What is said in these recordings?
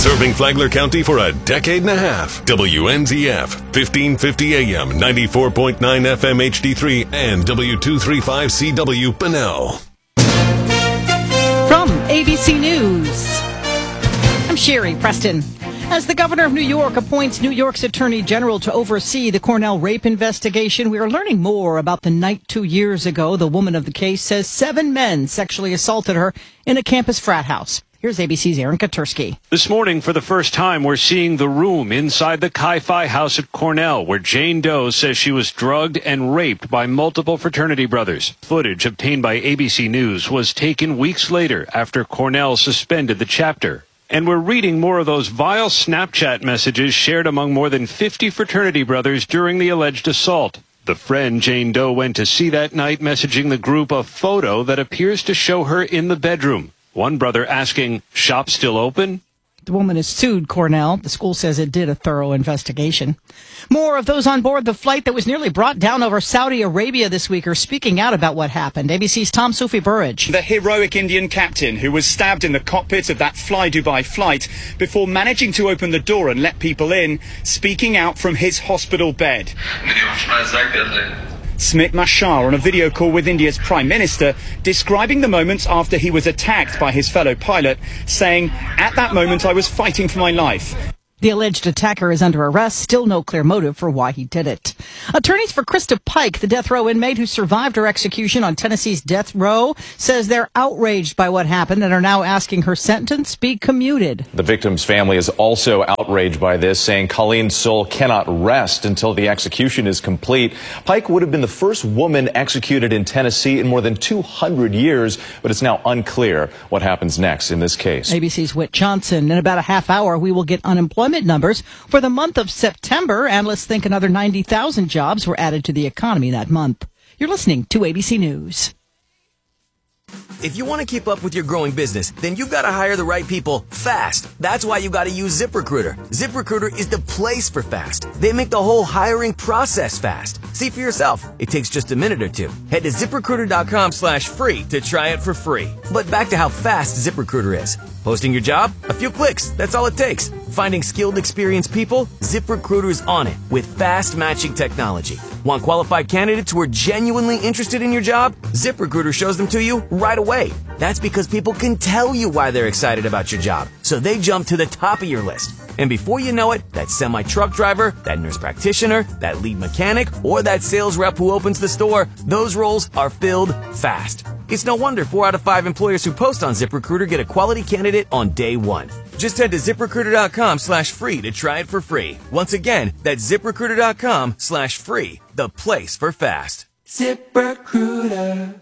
Serving Flagler County for a decade and a half. WNZF, 1550 AM, 94.9 FM HD3, and W235CW Bunnell. From ABC News, I'm Sherry Preston. As the governor of New York appoints New York's attorney general to oversee the Cornell rape investigation, we are learning more about the night 2 years ago. The woman of the case says 7 men sexually assaulted her in a campus frat house. Here's ABC's Aaron Katursky. This morning, for the first time, we're seeing the room inside the Chi-Phi house at Cornell, where Jane Doe says she was drugged and raped by multiple fraternity brothers. Footage obtained by ABC News was taken weeks later after Cornell suspended the chapter. And we're reading more of those vile Snapchat messages shared among more than 50 fraternity brothers during the alleged assault. The friend Jane Doe went to see that night messaging the group a photo that appears to show her in the bedroom. One brother asking, "Shop still open?" The woman has sued Cornell. The school says it did a thorough investigation. More of those on board the flight that was nearly brought down over Saudi Arabia this week are speaking out about what happened. ABC's Tom Sufi Burridge. The heroic Indian captain who was stabbed in the cockpit of that Fly Dubai flight before managing to open the door and let people in, speaking out from his hospital bed. Smit Mashar on a video call with India's Prime Minister, describing the moments after he was attacked by his fellow pilot, saying, "At that moment I was fighting for my life." The alleged attacker is under arrest. Still no clear motive for why he did it. Attorneys for Krista Pike, the death row inmate who survived her execution on Tennessee's death row, says they're outraged by what happened and are now asking her sentence be commuted. The victim's family is also outraged by this, saying Colleen's soul cannot rest until the execution is complete. Pike would have been the first woman executed in Tennessee in more than 200 years, but it's now unclear what happens next in this case. ABC's Whit Johnson. In about a half hour, we will get unemployment numbers for the month of September. Analysts think another 90,000 jobs were added to the economy that month. You're listening to ABC News. If you want to keep up with your growing business, then you've got to hire the right people fast. That's why you got to use ZipRecruiter. ZipRecruiter is the place for fast. They make the whole hiring process fast. See for yourself. It takes just a minute or two. Head to ZipRecruiter.com/free to try it for free. But back to how fast ZipRecruiter is. Posting your job? A few clicks. That's all it takes. Finding skilled, experienced people? ZipRecruiter is on it with fast matching technology. Want qualified candidates who are genuinely interested in your job? ZipRecruiter shows them to you right away. That's because people can tell you why they're excited about your job, so they jump to the top of your list. And before you know it, that semi-truck driver, that nurse practitioner, that lead mechanic, or that sales rep who opens the store, those roles are filled fast. It's no wonder 4 out of 5 employers who post on ZipRecruiter get a quality candidate on day one. Just head to ZipRecruiter.com/free to try it for free. Once again, that's ZipRecruiter.com/free, the place for fast. ZipRecruiter.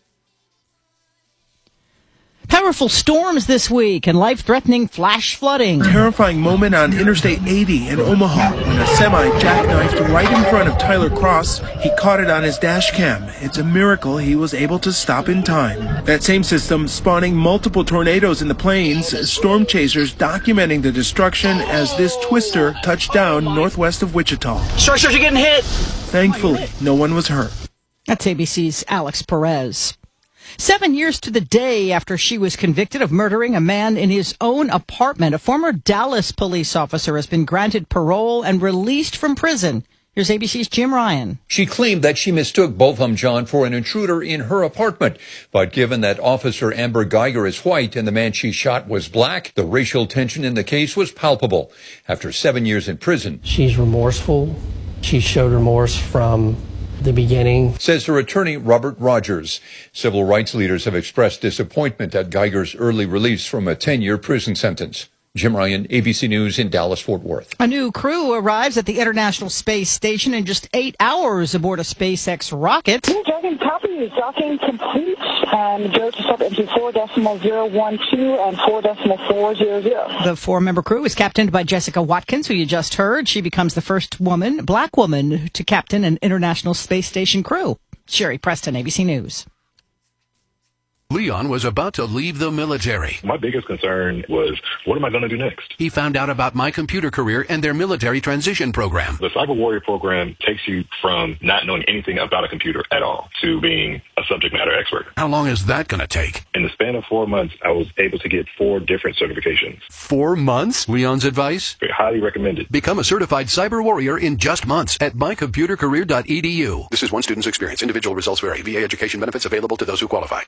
Powerful storms this week and life-threatening flash flooding. Terrifying moment on Interstate 80 in Omaha when a semi jackknifed right in front of Tyler Cross. He caught it on his dash cam. It's a miracle he was able to stop in time. That same system spawning multiple tornadoes in the plains, storm chasers documenting the destruction as this twister touched down northwest of Wichita. Structures are getting hit. Thankfully, no one was hurt. That's ABC's Alex Perez. 7 years to the day after she was convicted of murdering a man in his own apartment, a former Dallas police officer has been granted parole and released from prison. Here's ABC's Jim Ryan. She claimed that she mistook Botham Jean for an intruder in her apartment. But given that Officer Amber Geiger is white and the man she shot was black, the racial tension in the case was palpable. After 7 years in prison, she's remorseful. She showed remorse from the beginning, says her attorney Robert Rogers. Civil rights leaders have expressed disappointment at Geiger's early release from a 10-year prison sentence. Jim Ryan, ABC News in Dallas-Fort Worth. A new crew arrives at the International Space Station in just 8 hours aboard a SpaceX rocket. Dragon copy, docking complete, and go to step into 4.012 and 4.400. The 4-member crew is captained by Jessica Watkins, who you just heard. She becomes the first black woman, to captain an International Space Station crew. Sherry Preston, ABC News. Leon was about to leave the military. My biggest concern was, what am I going to do next? He found out about My Computer Career and their military transition program. The Cyber Warrior program takes you from not knowing anything about a computer at all to being a subject matter expert. How long is that going to take? In the span of 4 months, I was able to get 4 different certifications. 4 months? Leon's advice? Highly recommended. Become a certified cyber warrior in just months at mycomputercareer.edu. This is one student's experience. Individual results vary. VA education benefits available to those who qualify.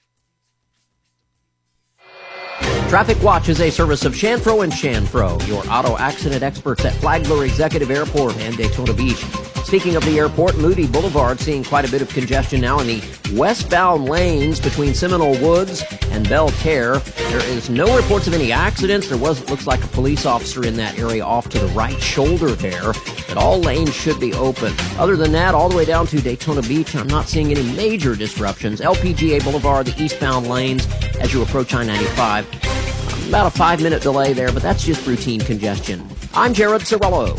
Traffic Watch is a service of Shanfro & Shanfro, your auto accident experts at Flagler Executive Airport and Daytona Beach. Speaking of the airport, Moody Boulevard seeing quite a bit of congestion now in the westbound lanes between Seminole Woods and Belle Terre. There is no reports of any accidents. Looks like a police officer in that area off to the right shoulder there, but all lanes should be open. Other than that, all the way down to Daytona Beach, I'm not seeing any major disruptions. LPGA Boulevard, the eastbound lanes as you approach I-95. About a 5-minute delay there, but that's just routine congestion. I'm Jared Sorello.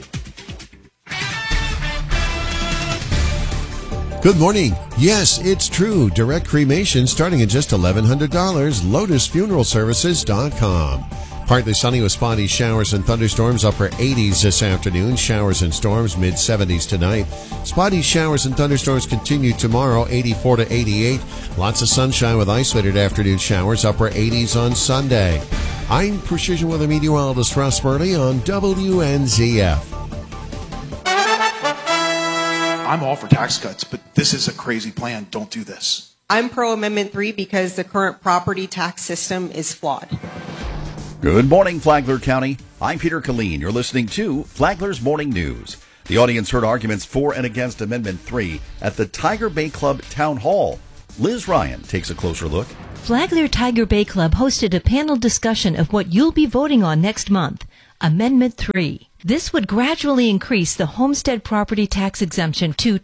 Good morning. Yes, it's true. Direct cremation starting at just $1,100. LotusFuneralServices.com. Partly sunny with spotty showers and thunderstorms, upper 80s this afternoon. Showers and storms, mid-70s tonight. Spotty showers and thunderstorms continue tomorrow, 84 to 88. Lots of sunshine with isolated afternoon showers, upper 80s on Sunday. I'm Precision Weather Meteorologist Russ Burley on WNZF. I'm all for tax cuts, but this is a crazy plan. Don't do this. I'm pro Amendment 3 because the current property tax system is flawed. Good morning, Flagler County. I'm Peter Killeen. You're listening to Flagler's Morning News. The audience heard arguments for and against Amendment 3 at the Tiger Bay Club Town Hall. Liz Ryan takes a closer look. Flagler Tiger Bay Club hosted a panel discussion of what you'll be voting on next month, Amendment 3. This would gradually increase the homestead property tax exemption to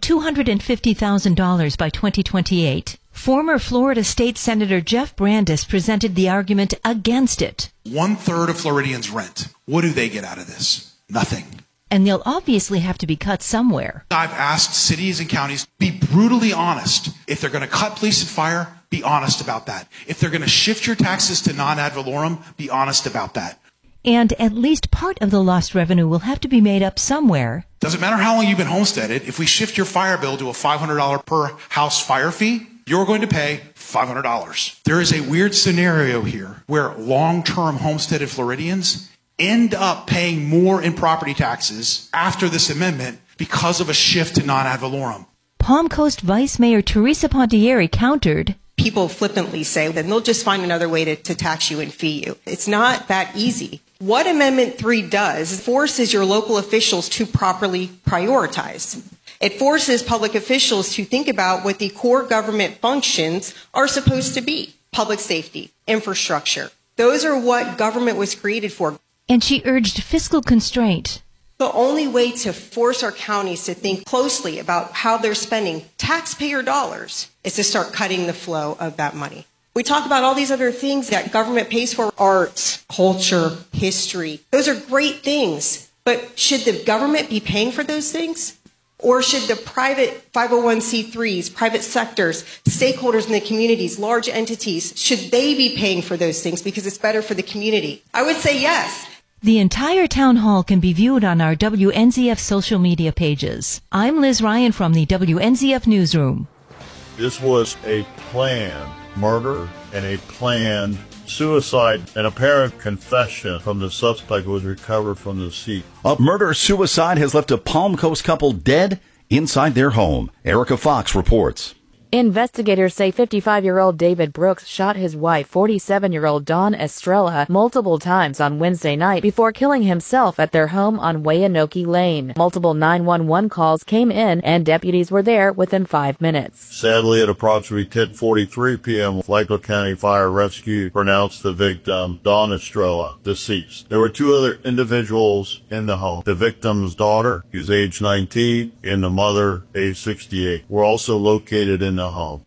$250,000 by 2028. Former Florida State Senator Jeff Brandes presented the argument against it. 1/3 of Floridians rent. What do they get out of this? Nothing. And they'll obviously have to be cut somewhere. I've asked cities and counties, be brutally honest. If they're going to cut police and fire, be honest about that. If they're going to shift your taxes to non-ad valorem, be honest about that. And at least part of the lost revenue will have to be made up somewhere. Doesn't matter how long you've been homesteaded. If we shift your fire bill to a $500 per house fire fee, you're going to pay $500. There is a weird scenario here where long-term homesteaded Floridians end up paying more in property taxes after this amendment because of a shift to non-ad valorem. Palm Coast Vice Mayor Teresa Pontieri countered. People flippantly say that they'll just find another way to tax you and fee you. It's not that easy. What Amendment 3 does is forces your local officials to properly prioritize. It forces public officials to think about what the core government functions are supposed to be. Public safety, infrastructure. Those are what government was created for. And she urged fiscal constraint. The only way to force our counties to think closely about how they're spending taxpayer dollars is to start cutting the flow of that money. We talk about all these other things that government pays for, arts, culture, history. Those are great things. But should the government be paying for those things? Or should the private 501c3s, private sectors, stakeholders in the communities, large entities, should they be paying for those things because it's better for the community? I would say yes. The entire town hall can be viewed on our WNZF social media pages. I'm Liz Ryan from the WNZF Newsroom. This was a planned murder and a planned suicide. An apparent confession from the suspect was recovered from the scene. A murder-suicide has left a Palm Coast couple dead inside their home. Erica Fox reports. Investigators say 55-year-old David Brooks shot his wife, 47-year-old Dawn Estrella, multiple times on Wednesday night before killing himself at their home on Wayanoke Lane. Multiple 911 calls came in, and deputies were there within 5 minutes. Sadly, at approximately 10:43 p.m., Flagler County Fire Rescue pronounced the victim, Dawn Estrella, deceased. There were 2 other individuals in the home. The victim's daughter, who's age 19, and the mother, age 68, were also located in the home.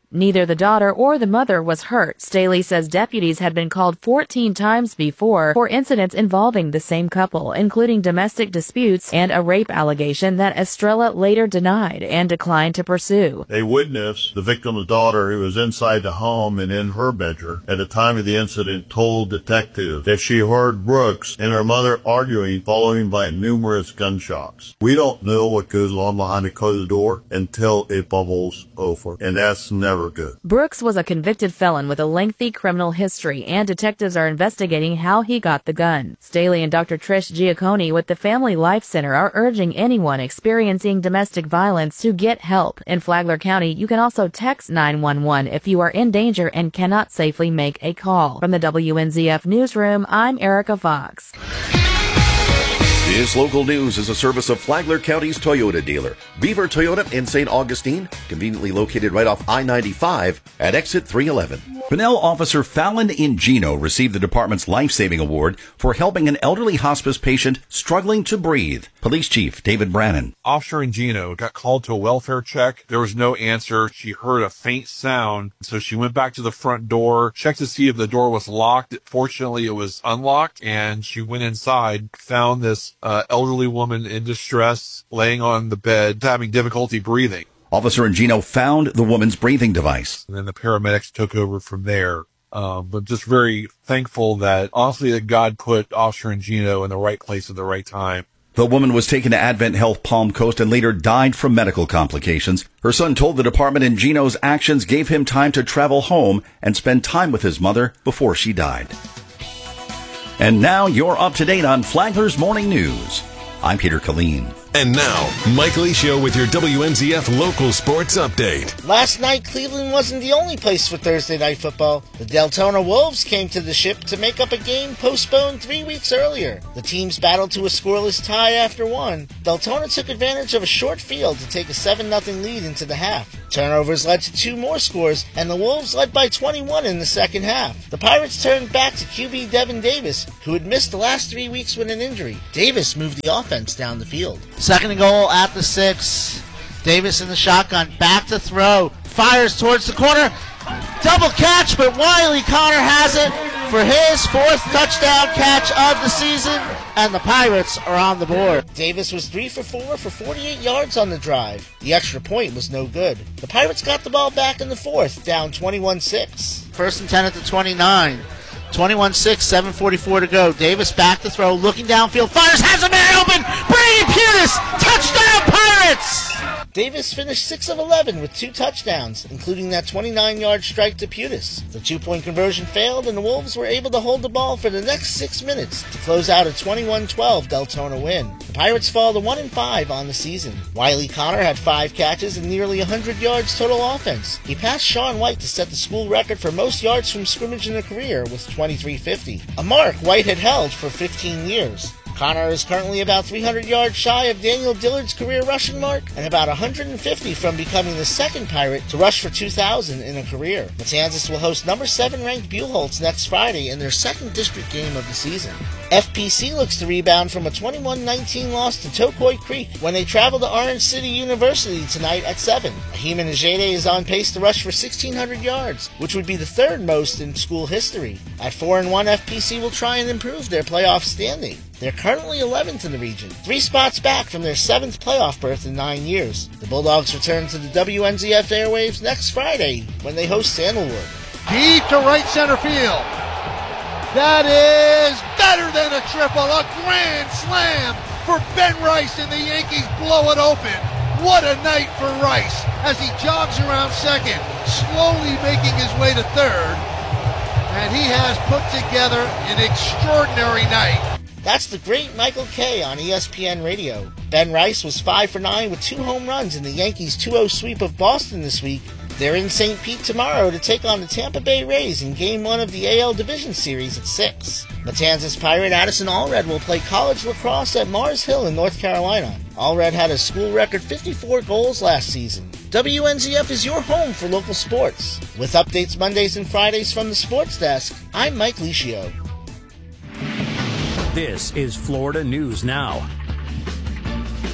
Neither the daughter or the mother was hurt. Staley says deputies had been called 14 times before for incidents involving the same couple, including domestic disputes and a rape allegation that Estrella later denied and declined to pursue. A witness, the victim's daughter, who was inside the home and in her bedroom at the time of the incident, told detectives that she heard Brooks and her mother arguing, followed by numerous gunshots. We don't know what goes on behind the closed door until it bubbles over, and that's never good. Brooks was a convicted felon with a lengthy criminal history, and detectives are investigating how he got the gun. Staley and Dr. Trish Giacconi with the Family Life Center are urging anyone experiencing domestic violence to get help. In Flagler County, you can also text 911 if you are in danger and cannot safely make a call. From the WNZF Newsroom, I'm Erica Fox. This local news is a service of Flagler County's Toyota dealer, Beaver Toyota in St. Augustine, conveniently located right off I-95 at exit 311. Pinnell Officer Fallon Ingino received the department's life-saving award for helping an elderly hospice patient struggling to breathe. Police Chief David Brannon. Officer Ingino got called to a welfare check. There was no answer. She heard a faint sound, so she went back to the front door, checked to see if the door was locked. Fortunately, it was unlocked, and she went inside, found this elderly woman in distress, laying on the bed, having difficulty breathing. Officer Ingino found the woman's breathing device. And then the paramedics took over from there. But just very thankful that, honestly, that God put Officer Ingino in the right place at the right time. The woman was taken to Advent Health Palm Coast and later died from medical complications. Her son told the department Ingino's actions gave him time to travel home and spend time with his mother before she died. And now you're up to date on Flagler's Morning News. I'm Peter Killeen. And now, Mike Licio with your WNZF local sports update. Last night, Cleveland wasn't the only place for Thursday night football. The Deltona Wolves came to the Ship to make up a game postponed 3 weeks earlier. The teams battled to a scoreless tie after one. Deltona took advantage of a short field to take a 7-0 lead into the half. Turnovers led to 2 more scores, and the Wolves led by 21 in the second half. The Pirates turned back to QB Devin Davis, who had missed the last 3 weeks with an injury. Davis moved the offense down the field. Second and goal at the 6. Davis in the shotgun, back to throw, fires towards the corner. Double catch, but Wiley Connor has it for his 4th touchdown catch of the season, and the Pirates are on the board. Davis was 3 for 4 for 48 yards on the drive. The extra point was no good. The Pirates got the ball back in the 4th, down 21-6. First and 10 at the 29. 21-6, 7:44 to go. Davis back to throw, looking downfield, fires, has a man open. Brady Putis, touchdown Pirates! Davis finished 6 of 11 with 2 touchdowns, including that 29-yard strike to Putis. The 2-point conversion failed, and the Wolves were able to hold the ball for the next 6 minutes to close out a 21-12 Deltona win. The Pirates fall to 1-5 on the season. Wiley Connor had 5 catches and nearly 100 yards total offense. He passed Sean White to set the school record for most yards from scrimmage in a career with 2350, a mark White had held for 15 years. Connor is currently about 300 yards shy of Daniel Dillard's career rushing mark and about 150 from becoming the second Pirate to rush for 2,000 in a career. Matanzas will host number 7 ranked Buchholz next Friday in their 2nd district game of the season. FPC looks to rebound from a 21-19 loss to Tokoi Creek when they travel to Orange City University tonight at 7. Ahima Najede is on pace to rush for 1,600 yards, which would be the 3rd most in school history. At 4-1, FPC will try and improve their playoff standing. They're currently 11th in the region, 3 spots back from their 7th playoff berth in 9 years. The Bulldogs return to the WNZF airwaves next Friday when they host Sandalwood. Deep to right center field. That is better than a triple, a grand slam for Ben Rice, and the Yankees blow it open. What a night for Rice as he jogs around second, slowly making his way to third, and he has put together an extraordinary night. That's the great Michael Kay on ESPN Radio. Ben Rice was 5 for 9 with 2 home runs in the Yankees' 2-0 sweep of Boston this week. They're in St. Pete tomorrow to take on the Tampa Bay Rays in Game 1 of the AL Division Series at 6. Matanzas Pirate Addison Allred will play college lacrosse at Mars Hill in North Carolina. Allred had a school record 54 goals last season. WNZF is your home for local sports. With updates Mondays and Fridays from the Sports Desk, I'm Mike Licio. This is Florida News Now.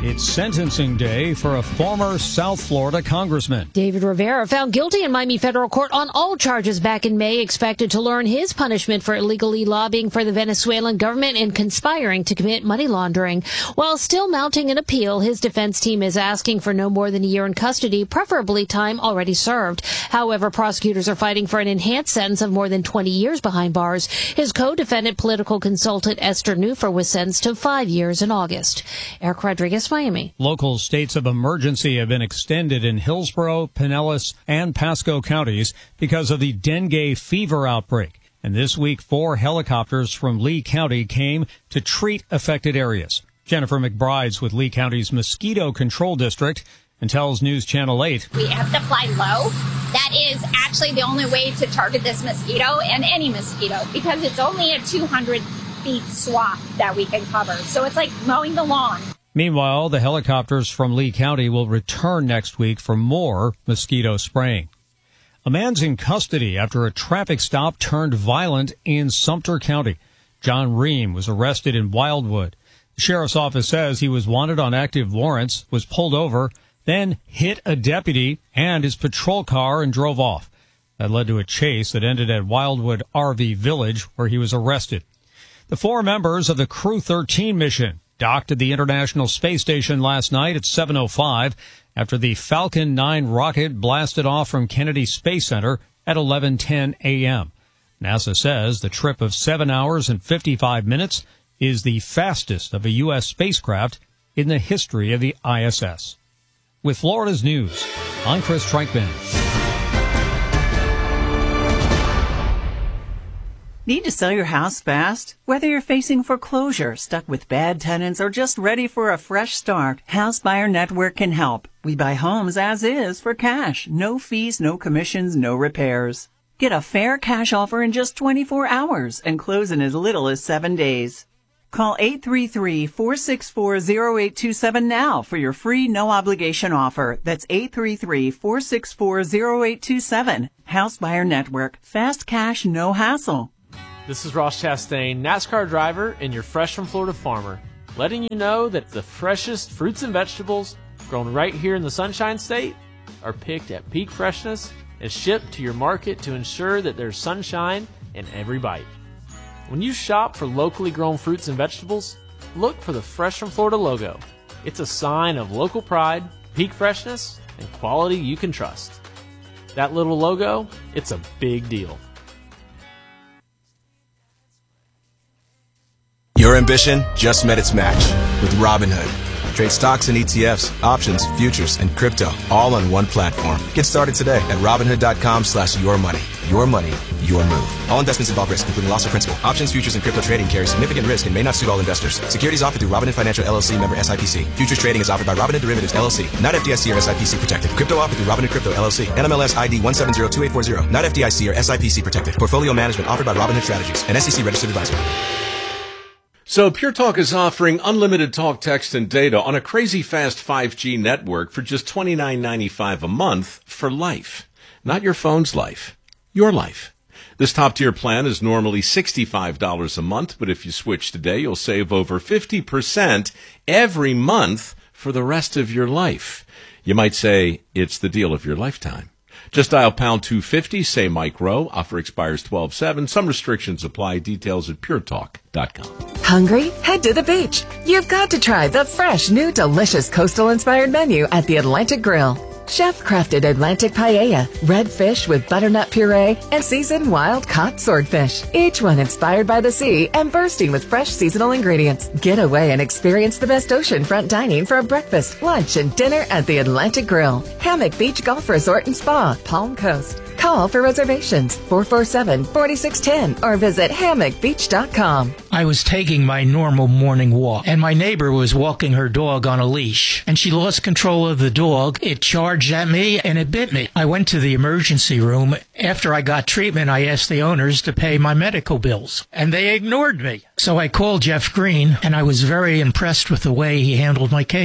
It's sentencing day for a former South Florida congressman. David Rivera found guilty in Miami federal court on all charges back in May, expected to learn his punishment for illegally lobbying for the Venezuelan government and conspiring to commit money laundering. While still mounting an appeal, his defense team is asking for no more than a year in custody, preferably time already served. However, prosecutors are fighting for an enhanced sentence of more than 20 years behind bars. His co-defendant, political consultant Esther Neufer, was sentenced to 5 years in August. Eric Rodriguez, Miami. Local states of emergency have been extended in Hillsborough, Pinellas, and Pasco counties because of the dengue fever outbreak. And this week, 4 helicopters from Lee County came to treat affected areas. Jennifer McBride's with Lee County's Mosquito Control District and tells News Channel 8. We have to fly low. That is actually the only way to target this mosquito and any mosquito because it's only a 200 feet swath that we can cover. So it's like mowing the lawn. Meanwhile, the helicopters from Lee County will return next week for more mosquito spraying. A man's in custody after a traffic stop turned violent in Sumter County. John Ream was arrested in Wildwood. The sheriff's office says he was wanted on active warrants, was pulled over, then hit a deputy and his patrol car and drove off. That led to a chase that ended at Wildwood RV Village, where he was arrested. The 4 members of the Crew 13 mission docked at the International Space Station last night at 7:05 after the Falcon 9 rocket blasted off from Kennedy Space Center at 11:10 a.m. NASA says the trip of 7 hours and 55 minutes is the fastest of a U.S. spacecraft in the history of the ISS. With Florida's news, I'm Chris Treichman. Need to sell your house fast? Whether you're facing foreclosure, stuck with bad tenants, or just ready for a fresh start, House Buyer Network can help. We buy homes as is for cash. No fees, no commissions, no repairs. Get a fair cash offer in just 24 hours and close in as little as 7 days. Call 833-464-0827 now for your free no-obligation offer. That's 833-464-0827. House Buyer Network. Fast cash, no hassle. This is Ross Chastain, NASCAR driver and your Fresh from Florida farmer, letting you know that the freshest fruits and vegetables grown right here in the Sunshine State are picked at peak freshness and shipped to your market to ensure that there's sunshine in every bite. When you shop for locally grown fruits and vegetables, look for the Fresh from Florida logo. It's a sign of local pride, peak freshness, and quality you can trust. That little logo, it's a big deal. Your ambition just met its match with Robinhood. Trade stocks and ETFs, options, futures, and crypto all on one platform. Get started today at Robinhood.com/yourmoney. Your money, your move. All investments involve risk, including loss of principal. Options, futures, and crypto trading carry significant risk and may not suit all investors. Securities offered through Robinhood Financial LLC, member SIPC. Futures trading is offered by Robinhood Derivatives LLC, not FDIC or SIPC protected. Crypto offered through Robinhood Crypto LLC, NMLS ID 1702840, not FDIC or SIPC protected. Portfolio management offered by Robinhood Strategies, an SEC registered advisor. So Pure Talk is offering unlimited talk, text, and data on a crazy fast 5G network for just $29.95 a month for life. Not your phone's life, your life. This top-tier plan is normally $65 a month, but if you switch today, you'll save over 50% every month for the rest of your life. You might say it's the deal of your lifetime. Just dial pound 250, say Mike Rowe. Offer expires 12/7. Some restrictions apply. Details at puretalk.com. Hungry? Head to the beach. You've got to try the fresh, new, delicious coastal-inspired menu at the Atlantic Grill. Chef-crafted Atlantic paella, red fish with butternut puree, and seasoned wild-caught swordfish. Each one inspired by the sea and bursting with fresh seasonal ingredients. Get away and experience the best oceanfront dining for a breakfast, lunch, and dinner at the Atlantic Grill. Hammock Beach Golf Resort and Spa, Palm Coast. Call for reservations 447-4610 or visit hammockbeach.com. I was taking my normal morning walk, and my neighbor was walking her dog on a leash, and she lost control of the dog. It charged at me, and it bit me. I went to the emergency room. After I got treatment, I asked the owners to pay my medical bills, and they ignored me. So I called Jeff Green, and I was very impressed with the way he handled my case.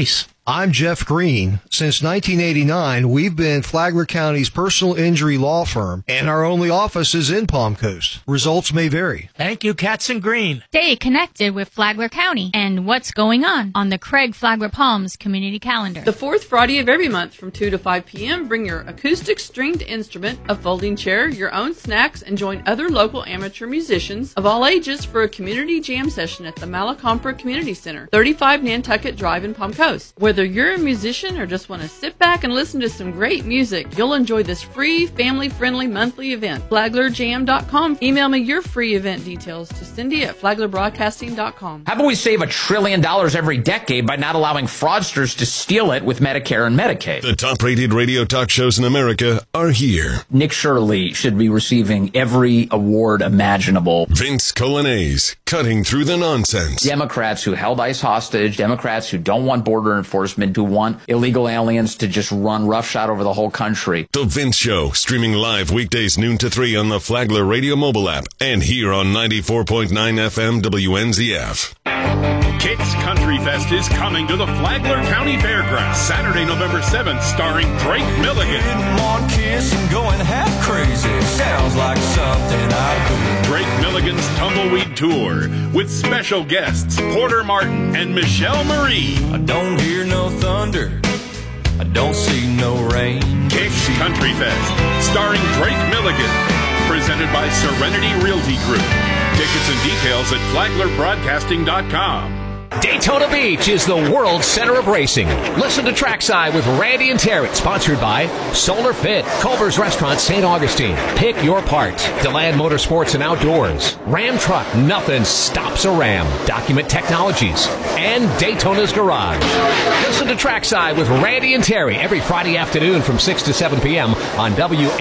I'm Jeff Green. Since 1989, we've been Flagler County's personal injury law firm, and our only office is in Palm Coast. Results may vary. Thank you, Katzen Green. Stay connected with Flagler County and what's going on the Craig Flagler Palms community calendar. The fourth Friday of every month from 2 to 5 p.m., bring your acoustic stringed instrument, a folding chair, your own snacks, and join other local amateur musicians of all ages for a community jam session at the Malacompra Community Center, 35 Nantucket Drive in Palm Coast. Whether you're a musician or just want to sit back and listen to some great music, you'll enjoy this free, family-friendly monthly event. FlaglerJam.com. Email me your free event details to Cindy at FlaglerBroadcasting.com. How about we save $1 trillion every decade by not allowing fraudsters to steal it with Medicare and Medicaid? The top-rated radio talk shows in America are here. Nick Shirley should be receiving every award imaginable. Vince Colanese, cutting through the nonsense. Democrats who held ICE hostage, Democrats who don't want border enforcement, who want illegal aliens to just run roughshod over the whole country. The Vince Show, streaming live weekdays noon to 3 on the Flagler Radio mobile app and here on 94.9 FM WNZF. Kicks Country Fest is coming to the Flagler County Fairgrounds Saturday, November 7th, starring Drake Milligan. One kiss and going half crazy sounds like something I do. Drake Milligan's Tumbleweed Tour with special guests Porter Martin and Michelle Marie. I don't hear no thunder. I don't see no rain. Kicks Country Fest, starring Drake Milligan. Presented by Serenity Realty Group. Tickets and details at FlaglerBroadcasting.com. Daytona Beach is the world center of racing. Listen to Trackside with Randy and Terry, sponsored by Solar Fit, Culver's Restaurant, St. Augustine. Pick your part. DeLand Motorsports and Outdoors. Ram Truck, nothing stops a Ram. Document Technologies. And Daytona's Garage. Listen to Trackside with Randy and Terry every Friday afternoon from 6 to 7 p.m. on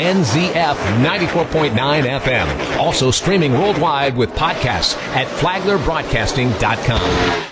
WNZF 94.9 FM. Also streaming worldwide with podcasts at FlaglerBroadcasting.com.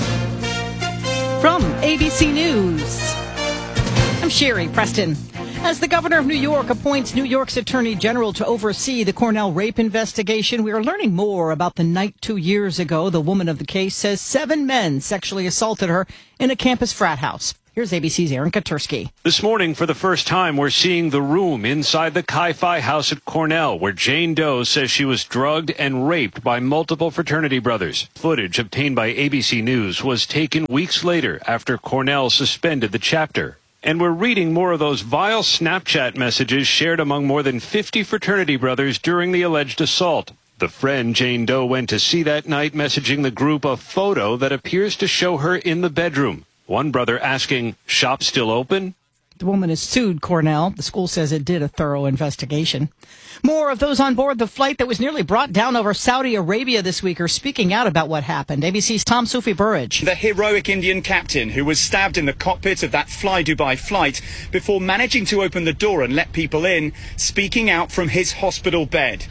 From ABC News, I'm Sherry Preston. As the governor of New York appoints New York's attorney general to oversee the Cornell rape investigation, we are learning more about the night 2 years ago. The woman of the case says 7 men sexually assaulted her in a campus frat house. Here's ABC's Aaron Katursky. This morning, for the first time, we're seeing the room inside the Chi-Phi house at Cornell, where Jane Doe says she was drugged and raped by multiple fraternity brothers. Footage obtained by ABC News was taken weeks later after Cornell suspended the chapter. And we're reading more of those vile Snapchat messages shared among more than 50 fraternity brothers during the alleged assault. The friend Jane Doe went to see that night messaging the group a photo that appears to show her in the bedroom. One brother asking, "Shop still open?" The woman has sued Cornell. The school says it did a thorough investigation. More of those on board the flight that was nearly brought down over Saudi Arabia this week are speaking out about what happened. ABC's Tom Sufi Burridge. The heroic Indian captain who was stabbed in the cockpit of that Fly Dubai flight before managing to open the door and let people in, speaking out from his hospital bed.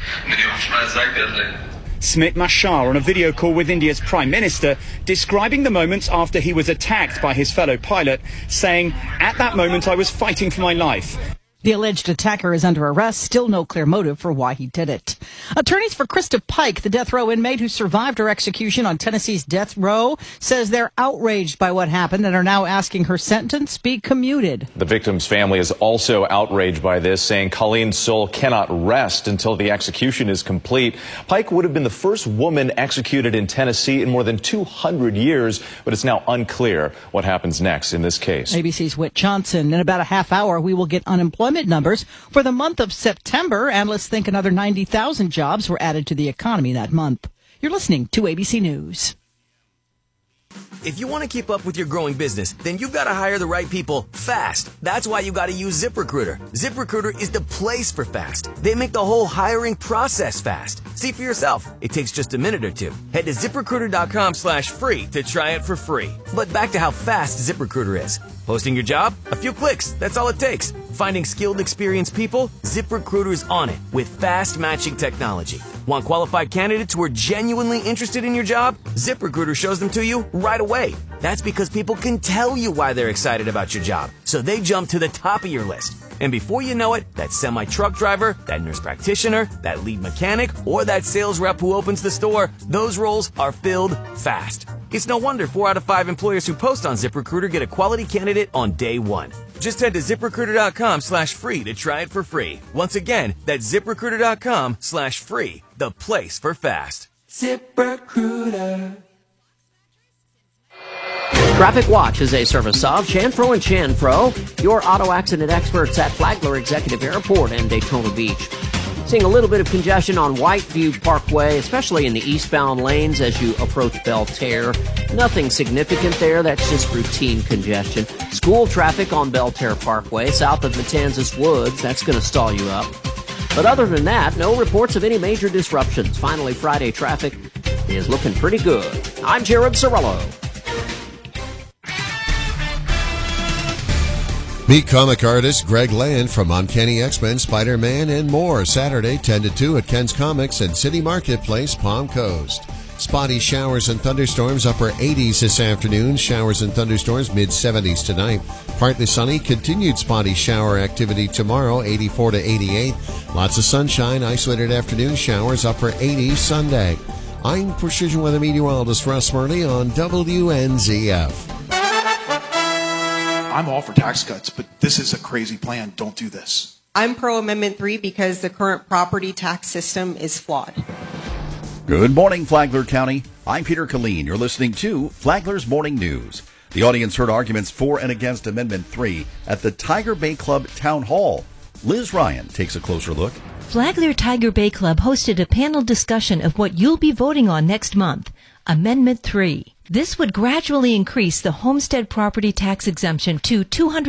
Smit Mashar on a video call with India's Prime Minister, describing the moments after he was attacked by his fellow pilot, saying, "At that moment I was fighting for my life." The alleged attacker is under arrest. Still no clear motive for why he did it. Attorneys for Krista Pike, the death row inmate who survived her execution on Tennessee's death row, says they're outraged by what happened and are now asking her sentence be commuted. The victim's family is also outraged by this, saying Colleen's soul cannot rest until the execution is complete. Pike would have been the first woman executed in Tennessee in more than 200 years, but it's now unclear what happens next in this case. ABC's Whit Johnson. In about a half hour, we will get unemployment numbers for the month of September. Analysts think another 90,000 jobs were added to the economy that month. You're listening to ABC News. If you want to keep up with your growing business, then you've got to hire the right people fast. That's why you got to use ZipRecruiter. ZipRecruiter is the place for fast. They make the whole hiring process fast. See for yourself. It takes just a minute or two. Head to ZipRecruiter.com/free to try it for free. But back to how fast ZipRecruiter is. Posting your job? A few clicks. That's all it takes. Finding skilled, experienced people? ZipRecruiter's on it with fast matching technology. Want qualified candidates who are genuinely interested in your job? ZipRecruiter shows them to you right away. That's because people can tell you why they're excited about your job, so they jump to the top of your list. And before you know it, that semi-truck driver, that nurse practitioner, that lead mechanic, or that sales rep who opens the store, those roles are filled fast. It's no wonder 4 out of 5 employers who post on ZipRecruiter get a quality candidate on day one. Just head to ZipRecruiter.com/free to try it for free. Once again, that's ZipRecruiter.com/free, the place for fast. ZipRecruiter. Traffic Watch is a service of Chanfro and Chanfro, your auto accident experts at Flagler Executive Airport and Daytona Beach. Seeing a little bit of congestion on Whiteview Parkway, especially in the eastbound lanes as you approach Belterre. Nothing significant there, that's just routine congestion. School traffic on Belterre Parkway, south of Matanzas Woods, that's going to stall you up. But other than that, no reports of any major disruptions. Finally, Friday traffic is looking pretty good. I'm Jared Sorello. Meet comic artist Greg Land from Uncanny X-Men, Spider-Man, and more. Saturday, 10 to 2 at Ken's Comics and City Marketplace, Palm Coast. Spotty showers and thunderstorms, upper 80s this afternoon. Showers and thunderstorms, mid-70s tonight. Partly sunny, continued spotty shower activity tomorrow, 84 to 88. Lots of sunshine, isolated afternoon showers, upper 80s Sunday. I'm Precision Weather Meteorologist Russ Murley on WNZF. I'm all for tax cuts, but this is a crazy plan. Don't do this. I'm pro Amendment 3 because the current property tax system is flawed. Good morning, Flagler County. I'm Peter Killeen. You're listening to Flagler's Morning News. The audience heard arguments for and against Amendment 3 at the Tiger Bay Club Town Hall. Liz Ryan takes a closer look. Flagler Tiger Bay Club hosted a panel discussion of what you'll be voting on next month, Amendment 3. This would gradually increase the homestead property tax exemption to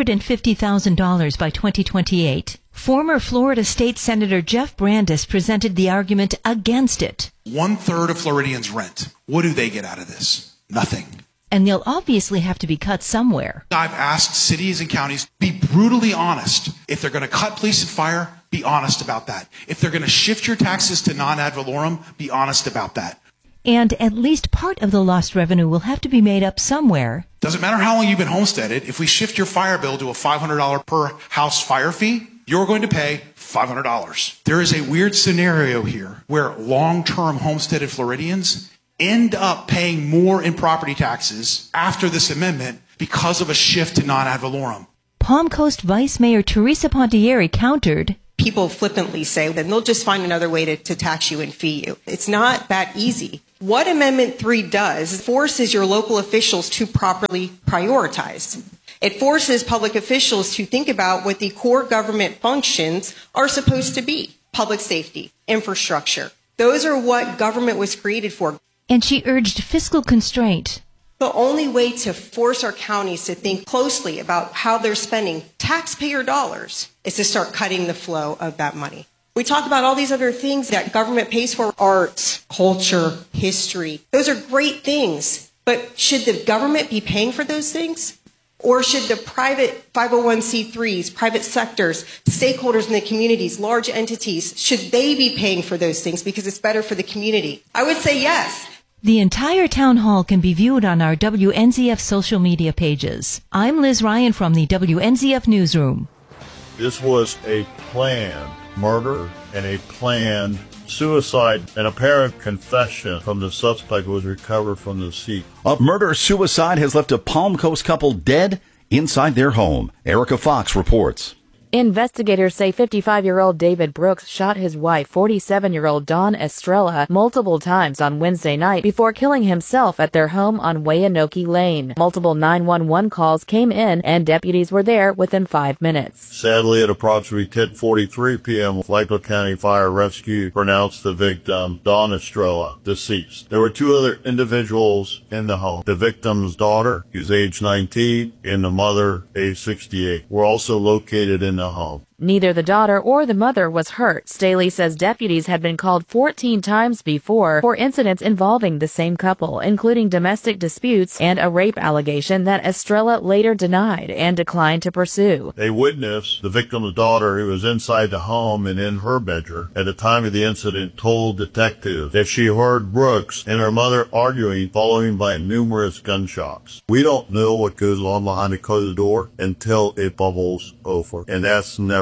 $250,000 by 2028. Former Florida State Senator Jeff Brandes presented the argument against it. 1/3 of Floridians rent. What do they get out of this? Nothing. And they'll obviously have to be cut somewhere. I've asked cities and counties, be brutally honest. If they're going to cut police and fire, be honest about that. If they're going to shift your taxes to non-ad valorem, be honest about that. And at least part of the lost revenue will have to be made up somewhere. Doesn't matter how long you've been homesteaded. If we shift your fire bill to a $500 per house fire fee, you're going to pay $500. There is a weird scenario here where long-term homesteaded Floridians end up paying more in property taxes after this amendment because of a shift to non-ad valorem. Palm Coast Vice Mayor Teresa Pontieri countered, people flippantly say that they'll just find another way to tax you and fee you. It's not that easy. What Amendment 3 does is forces your local officials to properly prioritize. It forces public officials to think about what the core government functions are supposed to be. Public safety, infrastructure. Those are what government was created for. And she urged fiscal constraint. The only way to force our counties to think closely about how they're spending taxpayer dollars is to start cutting the flow of that money. We talk about all these other things that government pays for, arts, culture, history. Those are great things. But should the government be paying for those things? Or should the private 501c3s, private sectors, stakeholders in the communities, large entities, should they be paying for those things because it's better for the community? I would say yes. The entire town hall can be viewed on our WNZF social media pages. I'm Liz Ryan from the WNZF Newsroom. This was a planned murder and a planned suicide. An apparent confession from the suspect was recovered from the scene. A murder-suicide has left a Palm Coast couple dead inside their home. Erica Fox reports. Investigators say 55-year-old David Brooks shot his wife, 47-year-old Dawn Estrella, multiple times on Wednesday night before killing himself at their home on Wayanoke Lane. Multiple 911 calls came in, and deputies were there within 5 minutes. Sadly, at approximately 10:43 p.m., Flagler County Fire Rescue pronounced the victim, Dawn Estrella, deceased. There were 2 other individuals in the home. The victim's daughter, who's age 19, and the mother, age 68, were also located in the home. Neither the daughter or the mother was hurt. Staley says deputies had been called 14 times before for incidents involving the same couple, including domestic disputes and a rape allegation that Estrella later denied and declined to pursue. A witness, the victim's daughter, who was inside the home and in her bedroom at the time of the incident, told detectives that she heard Brooks and her mother arguing, followed by numerous gunshots. We don't know what goes on behind the closed door until it bubbles over, and that's never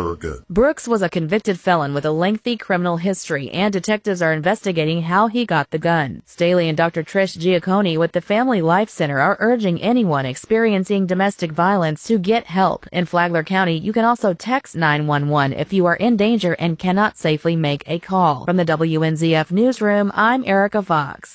her good. Brooks was a convicted felon with a lengthy criminal history, and detectives are investigating how he got the gun. Staley and Dr. Trish Giacconi with the Family Life Center are urging anyone experiencing domestic violence to get help. In Flagler County, you can also text 911 if you are in danger and cannot safely make a call. From the WNZF Newsroom, I'm Erica Fox.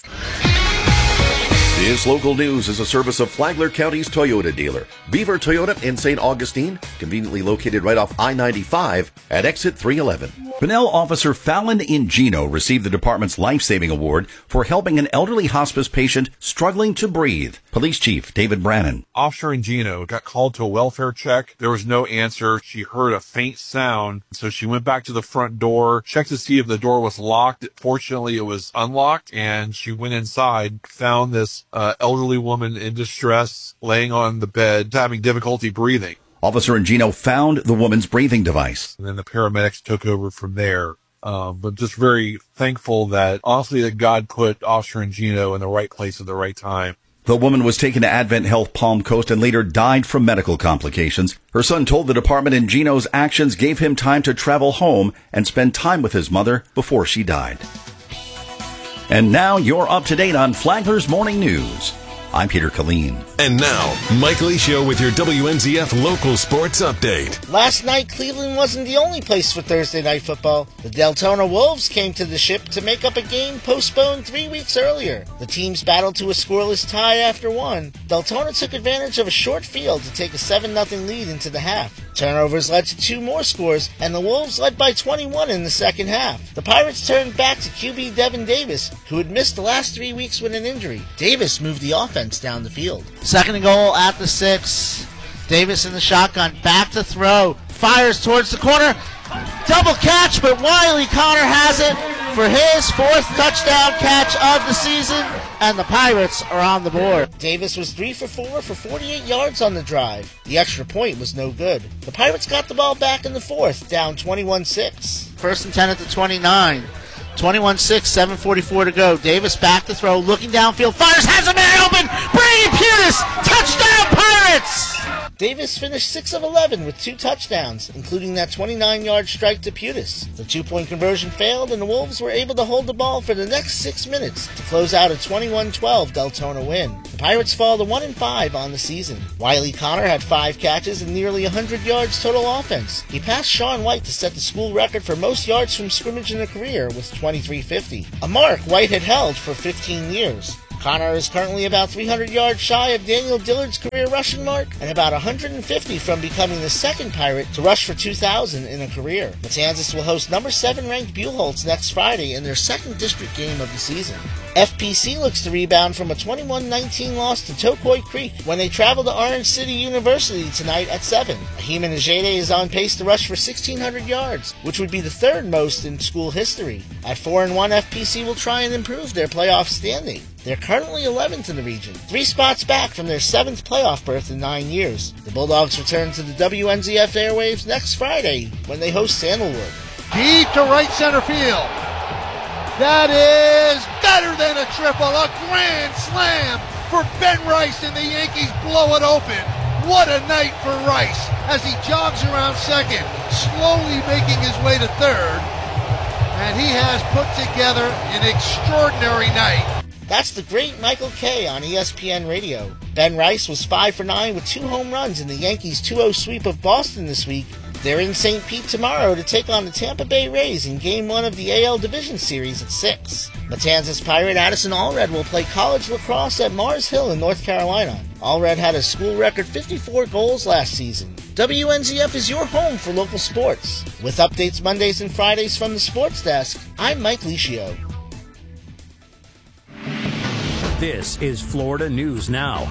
This local news is a service of Flagler County's Toyota dealer, Beaver Toyota in St. Augustine, conveniently located right off I-95 at exit 311. Pinnell Officer Fallon Ingino received the department's life-saving award for helping an elderly hospice patient struggling to breathe. Police Chief David Brannon. Officer Ingino got called to a welfare check. There was no answer. She heard a faint sound, so she went back to the front door, checked to see if the door was locked. Fortunately, it was unlocked, and she went inside, found this elderly woman in distress, laying on the bed, having difficulty breathing. Officer Ingino found the woman's breathing device. And then the paramedics took over from there. But just very thankful that, honestly, that God put Officer Ingino in the right place at the right time. The woman was taken to Advent Health Palm Coast and later died from medical complications. Her son told the department Ingino's actions gave him time to travel home and spend time with his mother before she died. And now you're up to date on Flagler's Morning News. I'm Peter Killeen. And now, Mike Licio with your WNZF local sports update. Last night, Cleveland wasn't the only place for Thursday night football. The Deltona Wolves came to the Ship to make up a game postponed 3 weeks earlier. The teams battled to a scoreless tie after one. Deltona took advantage of a short field to take a 7-0 lead into the half. Turnovers led to 2 more scores, and the Wolves led by 21 in the second half. The Pirates turned back to QB Devin Davis, who had missed the last 3 weeks with an injury. Davis moved the offense down the field. Second and goal at the 6. Davis in the shotgun, back to throw, fires towards the corner. Double catch, but Wiley Connor has it for his 4th touchdown catch of the season, and the Pirates are on the board. Davis was 3 for 4 for 48 yards on the drive. The extra point was no good. The Pirates got the ball back in the 4th, down 21-6. First and 10 at the 29. 21-6, 7:44 to go. Davis back to throw, looking downfield, fires, has a man open. Brady Putis, touchdown Pirates! Davis finished 6 of 11 with 2 touchdowns, including that 29-yard strike to Putis. The 2-point conversion failed, and the Wolves were able to hold the ball for the next 6 minutes to close out a 21-12 Deltona win. The Pirates fall to 1-5 on the season. Wiley Connor had 5 catches and nearly 100 yards total offense. He passed Sean White to set the school record for most yards from scrimmage in a career with 2350, a mark White had held for 15 years. Connor is currently about 300 yards shy of Daniel Dillard's career rushing mark and about 150 from becoming the second Pirate to rush for 2,000 in a career. Matanzas will host number 7 ranked Buchholz next Friday in their second district game of the season. FPC looks to rebound from a 21-19 loss to Tokoi Creek when they travel to Orange City University tonight at 7. Ahima Najede is on pace to rush for 1,600 yards, which would be the 3rd most in school history. At 4-1, FPC will try and improve their playoff standing. They're currently 11th in the region, 3 spots back from their 7th playoff berth in 9 years. The Bulldogs return to the WNZF airwaves next Friday when they host Sandalwood. Deep to right center field. That is better than a triple, a grand slam for Ben Rice, and the Yankees blow it open. What a night for Rice as he jogs around second, slowly making his way to third, and he has put together an extraordinary night. That's the great Michael Kay on ESPN Radio. Ben Rice was 5 for 9 with 2 home runs in the Yankees' 2-0 sweep of Boston this week. They're in St. Pete tomorrow to take on the Tampa Bay Rays in Game 1 of the AL Division Series at 6. Matanzas Pirate Addison Allred will play college lacrosse at Mars Hill in North Carolina. Allred had a school record 54 goals last season. WNZF is your home for local sports. With updates Mondays and Fridays from the Sports Desk, I'm Mike Licio. This is Florida News Now.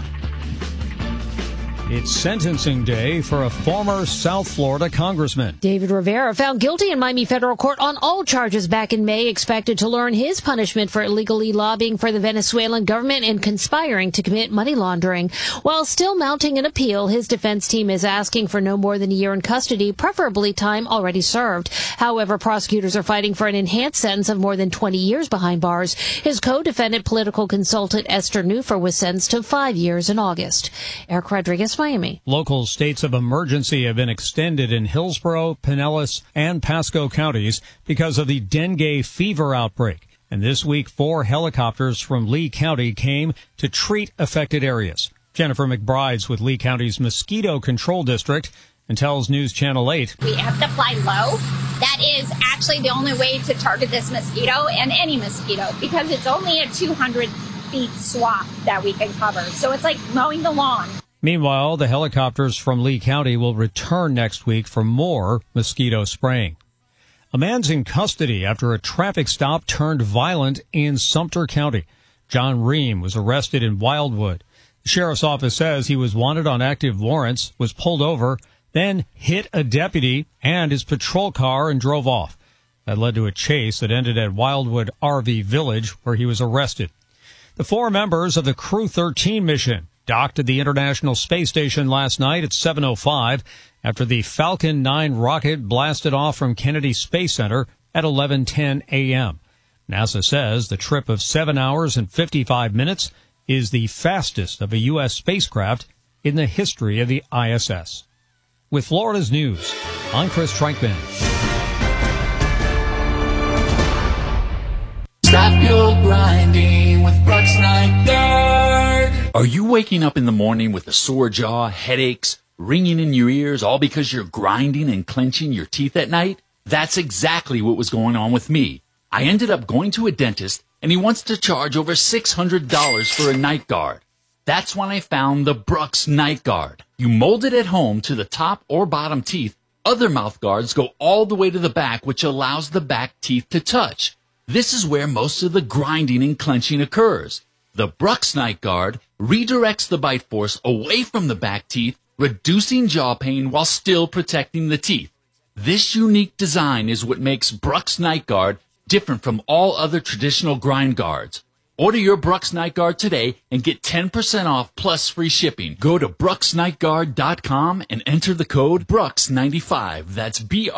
It's sentencing day for a former South Florida congressman. David Rivera found guilty in Miami federal court on all charges back in May, expected to learn his punishment for illegally lobbying for the Venezuelan government and conspiring to commit money laundering. While still mounting an appeal, his defense team is asking for no more than a year in custody, preferably time already served. However, prosecutors are fighting for an enhanced sentence of more than 20 years behind bars. His co-defendant, political consultant Esther Neufer, was sentenced to 5 years in August. Eric Rodriguez, West Miami. Local states of emergency have been extended in Hillsborough, Pinellas, and Pasco counties because of the dengue fever outbreak. And this week, 4 helicopters from Lee County came to treat affected areas. Jennifer McBride's with Lee County's Mosquito Control District and tells News Channel 8. We have to fly low. That is actually the only way to target this mosquito and any mosquito because it's only a 200 feet swath that we can cover. So it's like mowing the lawn. Meanwhile, the helicopters from Lee County will return next week for more mosquito spraying. A man's in custody after a traffic stop turned violent in Sumter County. John Ream was arrested in Wildwood. The sheriff's office says he was wanted on active warrants, was pulled over, then hit a deputy and his patrol car and drove off. That led to a chase that ended at Wildwood RV Village, where he was arrested. The 4 members of the Crew 13 mission docked at the International Space Station last night at 7:05 after the Falcon 9 rocket blasted off from Kennedy Space Center at 11:10 a.m. NASA says the trip of 7 hours and 55 minutes is the fastest of a U.S. spacecraft in the history of the ISS. With Florida's news, I'm Chris Trankman. Stop your grinding with Brooks Night Guard. Are you waking up in the morning with a sore jaw, headaches, ringing in your ears, all because you're grinding and clenching your teeth at night? That's exactly what was going on with me. I ended up going to a dentist, and he wants to charge over $600 for a night guard. That's when I found the Brooks Night Guard. You mold it at home to the top or bottom teeth. Other mouth guards go all the way to the back, which allows the back teeth to touch. This is where most of the grinding and clenching occurs. The Brooks Night Guard redirects the bite force away from the back teeth, reducing jaw pain while still protecting the teeth. This unique design is what makes Brooks Night Guard different from all other traditional grind guards. Order your Brooks Night Guard today and get 10% off plus free shipping. Go to brooksnightguard.com and enter the code BROOKS95. That's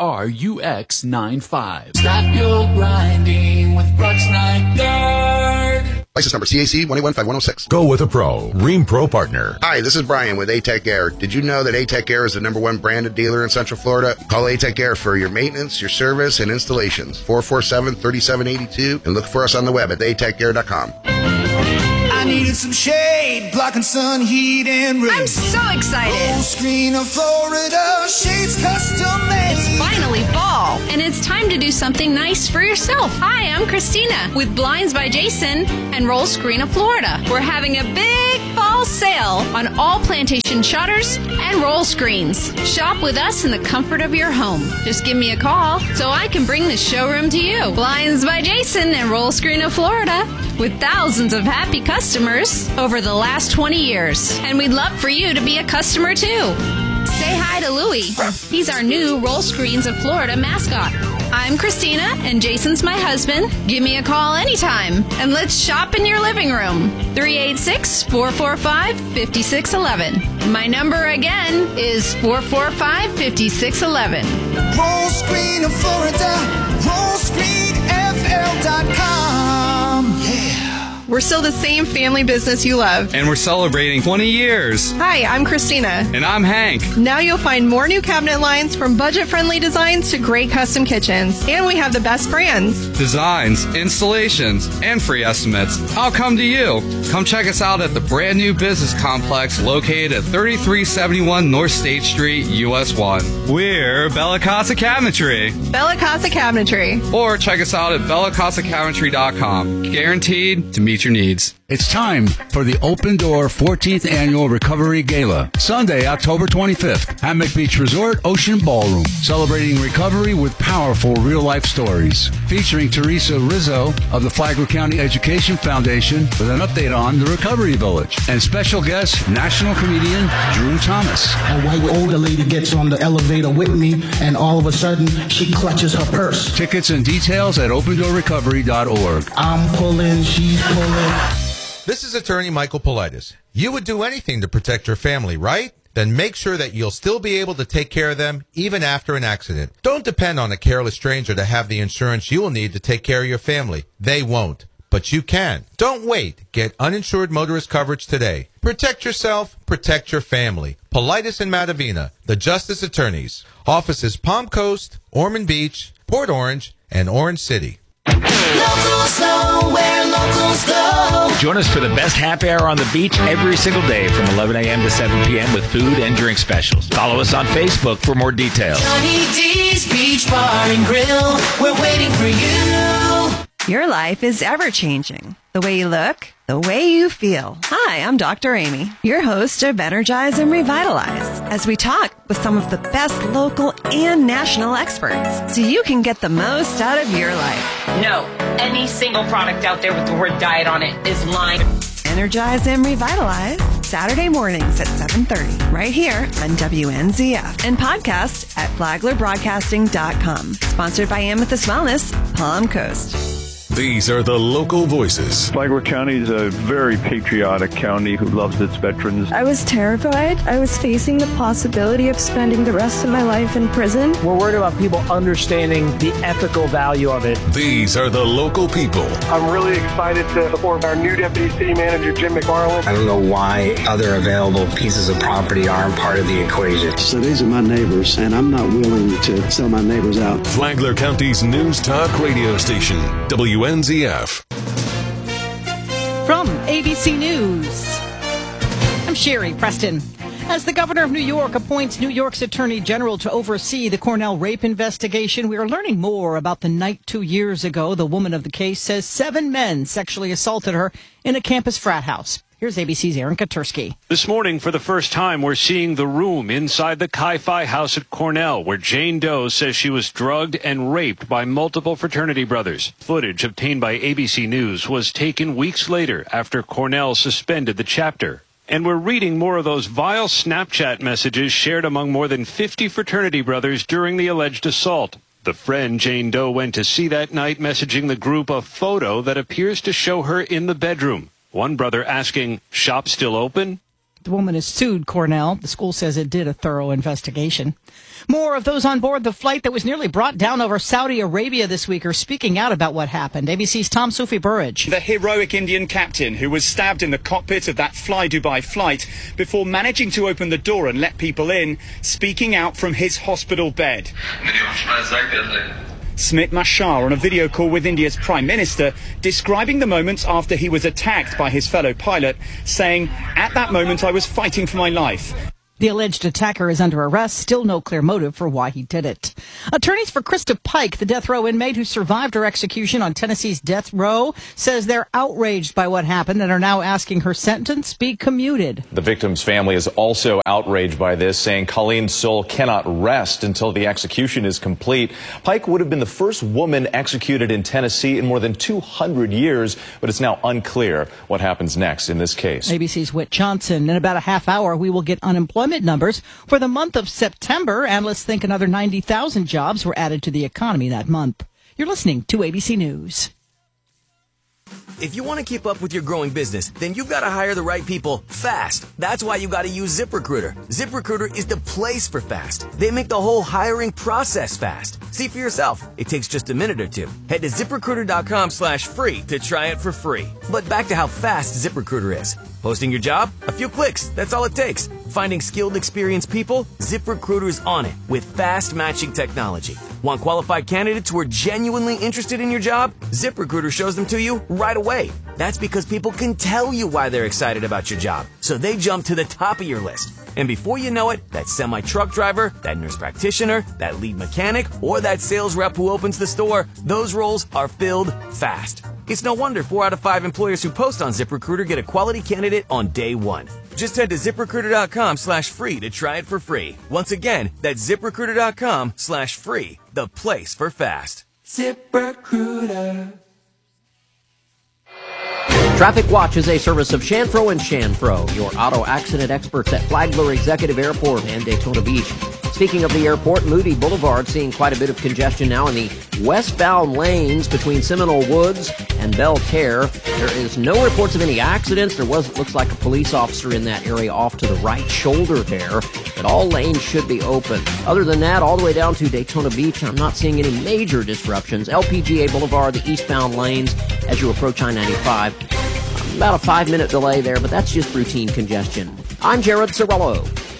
BRUX95. Stop your grinding with Brooks Night Guard. License number CAC 1815106. Go with a pro. Ream Pro Partner. Hi, this is Brian with A-Tech Air. Did you know that A-Tech Air is the #1 branded dealer in Central Florida? Call A-Tech Air for your maintenance, your service, and installations. 447-3782 and look for us on the web at atechair.com. I needed some shade, blocking sun, heat, and rain. I'm so excited. Full screen of Florida, shades custom made. It's finally fall, and it's time to do something nice for yourself. Hi, I'm Christina with Blinds by Jason and Roll Screen of Florida. We're having a big fall sale on all plantation shutters and roll screens. Shop with us in the comfort of your home. Just give me a call so I can bring the showroom to you. Blinds by Jason and Roll Screen of Florida, with thousands of happy customers over the last 20 years. And we'd love for you to be a customer too. Say hi to Louie. He's our new Roll Screens of Florida mascot. I'm Christina, and Jason's my husband. Give me a call anytime, and let's shop in your living room. 386-445-5611. My number again is 445-5611. Roll Screen of Florida, rollscreenfl.com. Yeah. We're still the same family business you love. And we're celebrating 20 years. Hi, I'm Christina. And I'm Hank. Now you'll find more new cabinet lines, from budget-friendly designs to great custom kitchens. And we have the best brands. Designs, installations, and free estimates. I'll come to you. Come check us out at the brand new business complex located at 3371 North State Street, US 1. We're Bella Casa Cabinetry. Bella Casa Cabinetry. Or check us out at bellacasacabinetry.com. Guaranteed to meet your needs. It's time for the Open Door 14th Annual Recovery Gala, Sunday, October 25th, Hammock Beach Resort Ocean Ballroom, celebrating recovery with powerful real-life stories. Featuring Teresa Rizzo of the Flagler County Education Foundation with an update on the Recovery Village. And special guest, national comedian Drew Thomas. A white older lady gets on the elevator with me, and all of a sudden, she clutches her purse. Tickets and details at opendoorrecovery.org. I'm pulling, she's pulling. This is attorney Michael Politis. You would do anything to protect your family, right? Then make sure that you'll still be able to take care of them even after an accident. Don't depend on a careless stranger to have the insurance you will need to take care of your family. They won't. but you can. Don't wait. Get uninsured motorist coverage today. Protect yourself, protect your family. Politis and Matavina, the Justice Attorneys. Offices Palm Coast, Ormond Beach, Port Orange, and Orange City. Locals know where locals go. Join us for the best happy hour on the beach every single day from 11 a.m. to 7 p.m. with food and drink specials. Follow us on Facebook for more details. Johnny D's Beach Bar and Grill. We're waiting for you. Your life is ever-changing. The way you look, the way you feel. Hi, I'm Dr. Amy, your host of Energize and Revitalize, as we talk with some of the best local and national experts so you can get the most out of your life. No, any single product out there with the word diet on it is lying. Energize and Revitalize, Saturday mornings at 7:30, right here on WNZF, and podcast at flaglerbroadcasting.com. Sponsored by Amethyst Wellness, Palm Coast. These are the local voices. Flagler County is a very patriotic county who loves its veterans. I was terrified. I was facing the possibility of spending the rest of my life in prison. We're worried about people understanding the ethical value of it. These are the local people. I'm really excited to support our new Deputy City Manager, Jim McFarland. I don't know why other available pieces of property aren't part of the equation. So these are my neighbors, and I'm not willing to sell my neighbors out. Flagler County's News Talk radio station, WNZF. From ABC News, I'm Sherry Preston. As the governor of New York appoints New York's attorney general to oversee the Cornell rape investigation, we are learning more about the night 2 years ago. The woman of the case says 7 men sexually assaulted her in a campus frat house. Here's ABC's Aaron Katursky. This morning, for the first time, we're seeing the room inside the Chi-Phi house at Cornell, where Jane Doe says she was drugged and raped by multiple fraternity brothers. Footage obtained by ABC News was taken weeks later after Cornell suspended the chapter. And we're reading more of those vile Snapchat messages shared among more than 50 fraternity brothers during the alleged assault. The friend Jane Doe went to see that night messaging the group a photo that appears to show her in the bedroom. One brother asking, "Shop still open?" The woman has sued Cornell. The school says it did a thorough investigation. More of those on board the flight that was nearly brought down over Saudi Arabia this week are speaking out about what happened. ABC's Tom Sufi Burridge. The heroic Indian captain who was stabbed in the cockpit of that Fly Dubai flight before managing to open the door and let people in, speaking out from his hospital bed. Smit Mashar on a video call with India's Prime Minister, describing the moments after he was attacked by his fellow pilot, saying, "At that moment I was fighting for my life." The alleged attacker is under arrest. Still no clear motive for why he did it. Attorneys for Krista Pike, the death row inmate who survived her execution on Tennessee's death row, says they're outraged by what happened and are now asking her sentence be commuted. The victim's family is also outraged by this, saying Colleen's soul cannot rest until the execution is complete. Pike would have been the first woman executed in Tennessee in more than 200 years, but it's now unclear what happens next in this case. ABC's Whit Johnson. In about a half hour, we will get unemployment numbers for the month of September. Analysts think another 90,000 jobs were added to the economy that month. You're listening to ABC News. If you want to keep up with your growing business, then you've got to hire the right people fast. That's why you got to use ZipRecruiter. ZipRecruiter is the place for fast. They make the whole hiring process fast. See for yourself. It takes just a minute or two. Head to ZipRecruiter.com/free to try it for free. But back to how fast ZipRecruiter is. Posting your job? A few clicks. That's all it takes. Finding skilled, experienced people? ZipRecruiter's on it with fast matching technology. Want qualified candidates who are genuinely interested in your job? ZipRecruiter shows them to you right away. That's because people can tell you why they're excited about your job, so they jump to the top of your list. And before you know it, that semi-truck driver, that nurse practitioner, that lead mechanic, or that sales rep who opens the store, those roles are filled fast. It's no wonder 4 out of 5 employers who post on ZipRecruiter get a quality candidate on day one. Just head to ZipRecruiter.com/free to try it for free. Once again, that's ZipRecruiter.com/free, the place for fast. ZipRecruiter. Traffic Watch is a service of Shanfro & Shanfro, your auto accident experts at Flagler Executive Airport and Daytona Beach. Speaking of the airport, Moody Boulevard seeing quite a bit of congestion now in the westbound lanes between Seminole Woods and Belle Terre. There is no reports of any accidents. Looks like a police officer in that area off to the right shoulder there, but all lanes should be open. Other than that, all the way down to Daytona Beach, I'm not seeing any major disruptions. LPGA Boulevard, the eastbound lanes as you approach I-95. About a 5-minute delay there, but that's just routine congestion. I'm Jared Cirillo.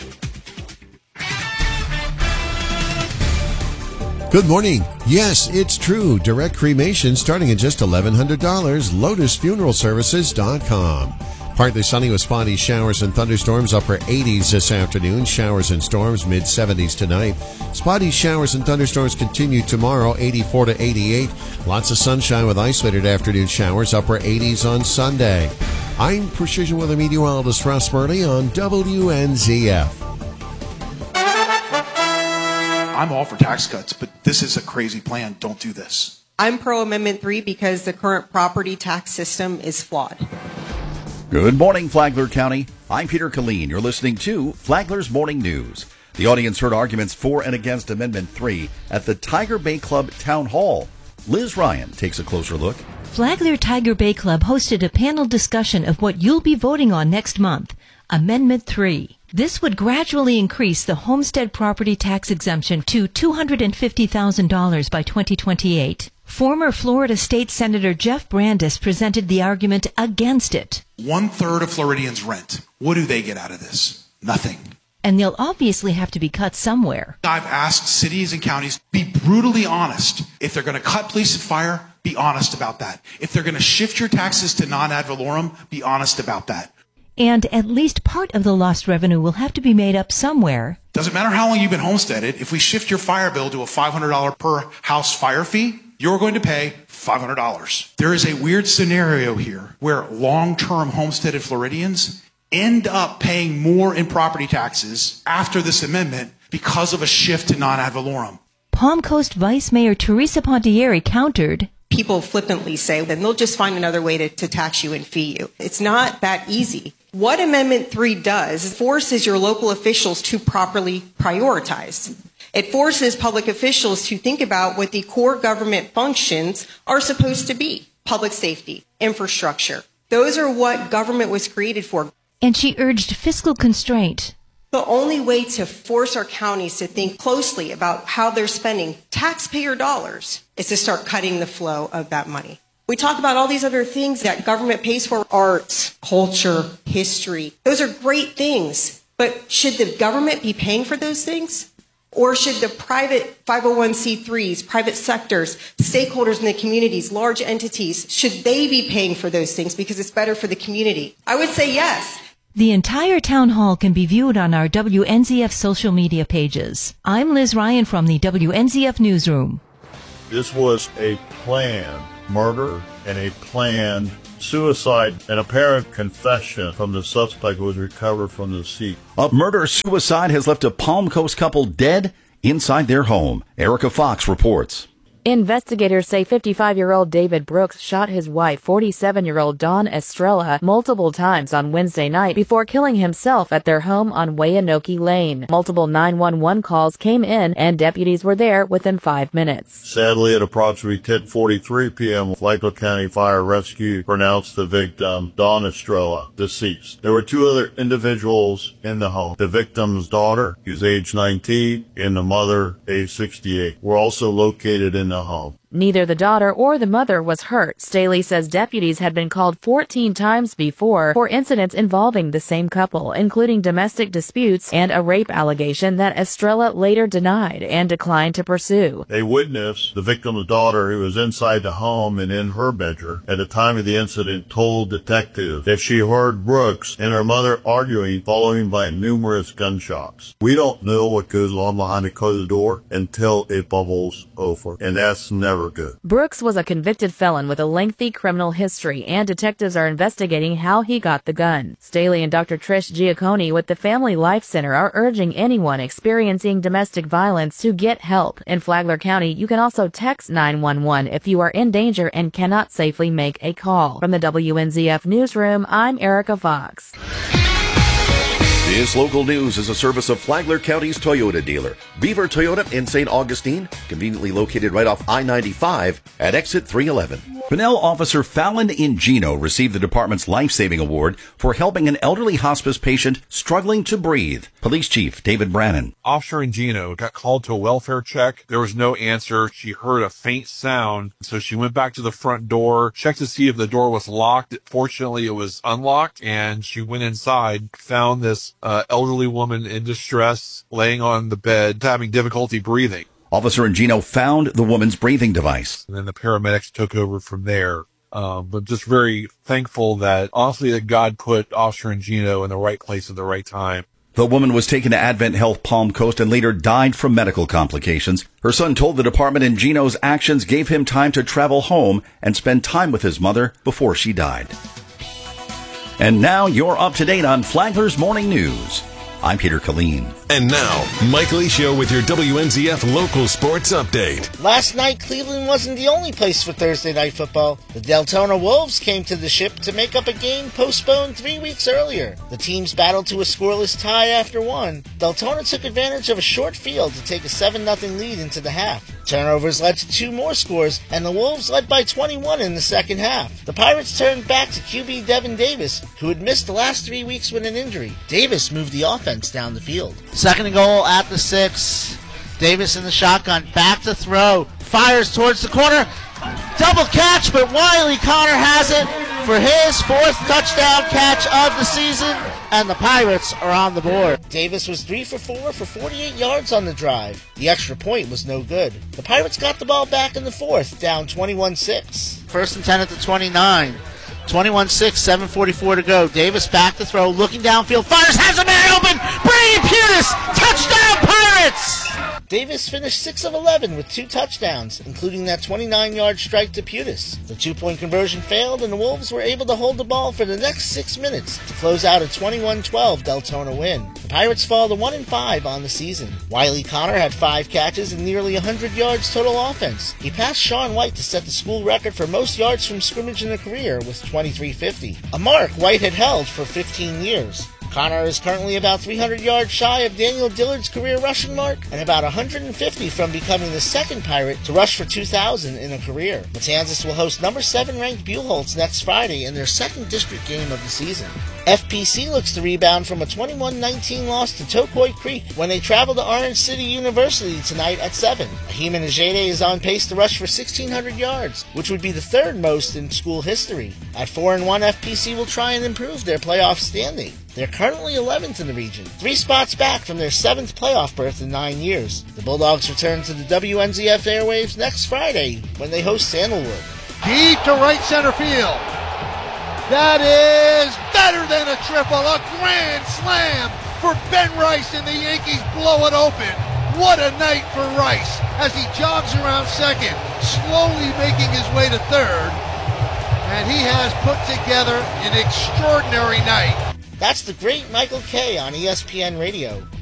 Good morning. Yes, it's true. Direct cremation starting at just $1,100. LotusFuneralServices.com. Partly sunny with spotty showers and thunderstorms, upper 80s this afternoon. Showers and storms, mid-70s tonight. Spotty showers and thunderstorms continue tomorrow, 84 to 88. Lots of sunshine with isolated afternoon showers, upper 80s on Sunday. I'm Precision Weather Meteorologist Russ Murley on WNZF. I'm all for tax cuts, but this is a crazy plan. Don't do this. I'm pro Amendment 3 because the current property tax system is flawed. Good morning, Flagler County. I'm Peter Killeen. You're listening to Flagler's Morning News. The audience heard arguments for and against Amendment 3 at the Tiger Bay Club Town Hall. Liz Ryan takes a closer look. Flagler Tiger Bay Club hosted a panel discussion of what you'll be voting on next month, Amendment 3. This would gradually increase the homestead property tax exemption to $250,000 by 2028. Former Florida State Senator Jeff Brandes presented the argument against it. 1/3 of Floridians rent. What do they get out of this? Nothing. And they'll obviously have to be cut somewhere. I've asked cities and counties, be brutally honest. If they're going to cut police and fire, be honest about that. If they're going to shift your taxes to non-ad valorem, be honest about that. And at least part of the lost revenue will have to be made up somewhere. Doesn't matter how long you've been homesteaded. If we shift your fire bill to a $500 per house fire fee, you're going to pay $500. There is a weird scenario here where long-term homesteaded Floridians end up paying more in property taxes after this amendment because of a shift to non-ad valorem. Palm Coast Vice Mayor Teresa Pontieri countered. People flippantly say, then they'll just find another way to tax you and fee you. It's not that easy. What Amendment 3 does is forces your local officials to properly prioritize. It forces public officials to think about what the core government functions are supposed to be. Public safety, infrastructure. Those are what government was created for. And she urged fiscal constraint. The only way to force our counties to think closely about how they're spending taxpayer dollars is to start cutting the flow of that money. We talk about all these other things that government pays for, arts, culture, history. Those are great things. But should the government be paying for those things? Or should the private 501c3s, private sectors, stakeholders in the communities, large entities, should they be paying for those things because it's better for the community? I would say yes. The entire town hall can be viewed on our WNZF social media pages. I'm Liz Ryan from the WNZF Newsroom. This was a planned murder and a planned suicide. An apparent confession from the suspect was recovered from the scene. A murder-suicide has left a Palm Coast couple dead inside their home. Erica Fox reports. Investigators say 55-year-old David Brooks shot his wife, 47-year-old Dawn Estrella, multiple times on Wednesday night before killing himself at their home on Wayanoke Lane. Multiple 911 calls came in, and deputies were there within 5 minutes. Sadly, at approximately 10:43 p.m., Flagler County Fire Rescue pronounced the victim, Dawn Estrella, deceased. There were two other individuals in the home. The victim's daughter, who's age 19, and the mother, age 68, were also located in the home. Neither the daughter or the mother was hurt. Staley says deputies had been called 14 times before for incidents involving the same couple, including domestic disputes and a rape allegation that Estrella later denied and declined to pursue. A witness, the victim's daughter, who was inside the home and in her bedroom at the time of the incident, told detectives that she heard Brooks and her mother arguing, followed by numerous gunshots. We don't know what goes on behind the closed door until it bubbles over, and that's never good. Brooks was a convicted felon with a lengthy criminal history, and detectives are investigating how he got the gun. Staley and Dr. Trish Giacconi with the Family Life Center are urging anyone experiencing domestic violence to get help. In Flagler County, you can also text 911 if you are in danger and cannot safely make a call. From the WNZF Newsroom, I'm Erica Fox. This local news is a service of Flagler County's Toyota dealer, Beaver Toyota in St. Augustine, conveniently located right off I-95 at exit 311. Pinnell Officer Fallon Ingino received the department's life-saving award for helping an elderly hospice patient struggling to breathe. Police Chief David Brannon. Officer Ingino got called to a welfare check. There was no answer. She heard a faint sound, so she went back to the front door, checked to see if the door was locked. Fortunately, it was unlocked, and she went inside, found this elderly woman in distress, laying on the bed, having difficulty breathing. Officer Ingino found the woman's breathing device. And then the paramedics took over from there. But just very thankful that, honestly, that God put Officer Ingino in the right place at the right time. The woman was taken to Advent Health Palm Coast and later died from medical complications. Her son told the department Ingino's actions gave him time to travel home and spend time with his mother before she died. And now you're up to date on Flagler's Morning News. I'm Peter Killeen. And now, Mike Lee Show with your WNZF local sports update. Last night, Cleveland wasn't the only place for Thursday night football. The Deltona Wolves came to the Ship to make up a game postponed 3 weeks earlier. The teams battled to a scoreless tie after one. Deltona took advantage of a short field to take a 7-0 lead into the half. Turnovers led to 2 more scores, and the Wolves led by 21 in the second half. The Pirates turned back to QB Devin Davis, who had missed the last 3 weeks with an injury. Davis moved the offense down the field. Second and goal at the 6. Davis in the shotgun, back to throw, fires towards the corner. Double catch, but Wiley Connor has it for his 4th touchdown catch of the season, and the Pirates are on the board. Davis was 3 for 4 for 48 yards on the drive. The extra point was no good. The Pirates got the ball back in the 4th, down 21-6. First and 10 at the 29. 21-6, 7:44 to go. Davis back to throw, looking downfield, fires, has a man open. Brady Putis, touchdown Pirates! Davis finished 6 of 11 with 2 touchdowns, including that 29-yard strike to Putis. The 2-point conversion failed, and the Wolves were able to hold the ball for the next 6 minutes to close out a 21-12 Deltona win. The Pirates fall to 1-5 on the season. Wiley Connor had 5 catches and nearly 100 yards total offense. He passed Sean White to set the school record for most yards from scrimmage in a career with 2350, a mark White had held for 15 years. Connor is currently about 300 yards shy of Daniel Dillard's career rushing mark and about 150 from becoming the second Pirate to rush for 2,000 in a career. Matanzas will host number 7 ranked Buellholz next Friday in their 2nd district game of the season. FPC looks to rebound from a 21-19 loss to Tokoi Creek when they travel to Orange City University tonight at 7. Ahiman Ajede is on pace to rush for 1,600 yards, which would be the 3rd most in school history. At 4-1, FPC will try and improve their playoff standing. They're currently 11th in the region, 3 spots back from their 7th playoff berth in 9 years. The Bulldogs return to the WNZF airwaves next Friday when they host Sandalwood. Deep to right center field. That is better than a triple, a grand slam for Ben Rice, and the Yankees blow it open. What a night for Rice as he jogs around second, slowly making his way to third, and he has put together an extraordinary night. That's the great Michael Kay on ESPN Radio.